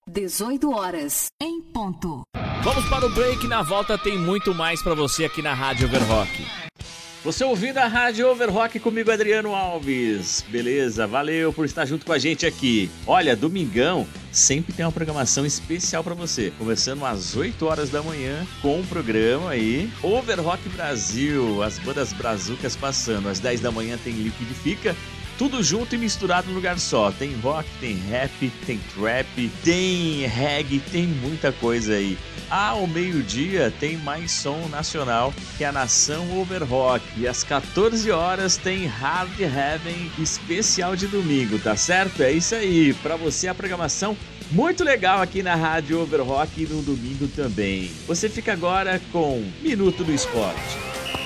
18 horas, em ponto. Vamos para o break, na volta tem muito mais pra você aqui na Rádio Overrock. Você ouvindo a Rádio Overrock comigo, Adriano Alves. Beleza, valeu por estar junto com a gente aqui. Olha, domingão sempre tem uma programação especial pra você. Começando às 8 horas da manhã com um programa aí, Overrock Brasil, as bandas brazucas passando. Às 10 da manhã tem Liquidifica. Tudo junto e misturado num lugar só. Tem rock, tem rap, tem trap, tem reggae, tem muita coisa aí. Ao meio-dia tem mais som nacional, que é a Nação Overrock. E às 14 horas tem Hard Heaven especial de domingo, tá certo? É isso aí, pra você a programação muito legal aqui na Rádio Overrock e no domingo também. Você fica agora com Minuto do Esporte.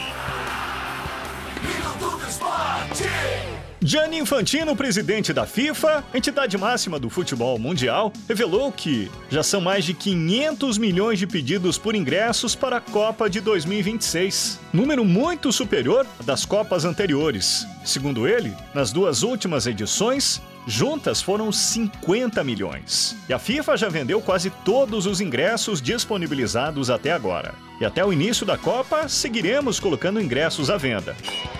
Minuto do Esporte! Gianni Infantino, presidente da FIFA, entidade máxima do futebol mundial, revelou que já são mais de 500 milhões de pedidos por ingressos para a Copa de 2026, número muito superior das Copas anteriores. Segundo ele, nas duas últimas edições, juntas foram 50 milhões. E a FIFA já vendeu quase todos os ingressos disponibilizados até agora. E até o início da Copa, seguiremos colocando ingressos à venda.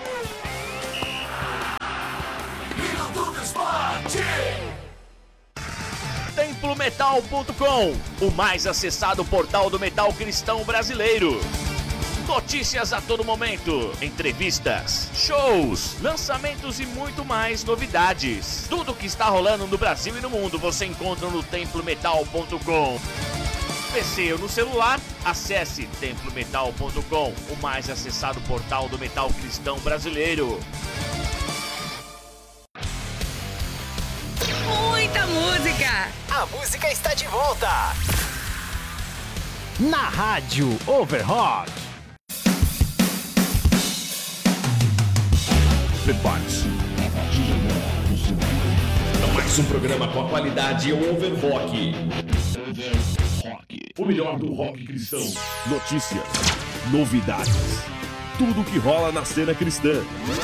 Templometal.com, o mais acessado portal do metal cristão brasileiro. Notícias a todo momento, entrevistas, shows, lançamentos e muito mais novidades. Tudo que está rolando no Brasil e no mundo você encontra no Templometal.com. PC ou no celular, acesse Templometal.com, o mais acessado portal do metal cristão brasileiro. Muita música! A música está de volta! Na Rádio Overrock. Prepare-se. Mais um programa com a qualidade Overrock. O melhor do rock cristão. Notícias, novidades, tudo que rola na cena cristã.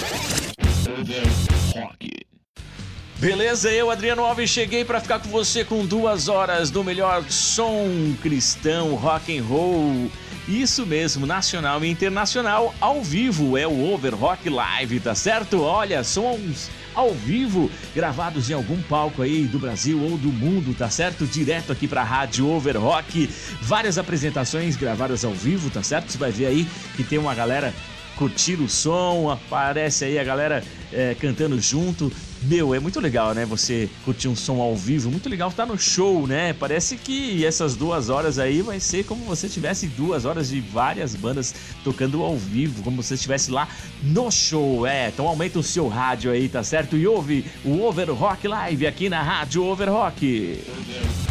Overrock. Beleza, eu, Adriano Alves, cheguei para ficar com você com 2 horas do melhor som cristão, rock and roll. Isso mesmo, nacional e internacional, ao vivo, é o Overrock Live, tá certo? Olha, sons ao vivo, gravados em algum palco aí do Brasil ou do mundo, tá certo? Direto aqui pra Rádio Overrock, várias apresentações gravadas ao vivo, tá certo? Você vai ver aí que tem uma galera curtindo o som, aparece aí a galera cantando junto. Meu, é muito legal, né? Você curtir um som ao vivo, muito legal estar no show, né? Parece que essas 2 horas aí vai ser como você tivesse 2 horas de várias bandas tocando ao vivo, como você estivesse lá no show, Então aumenta o seu rádio aí, tá certo? E ouve o Overrock Live aqui na Rádio Overrock.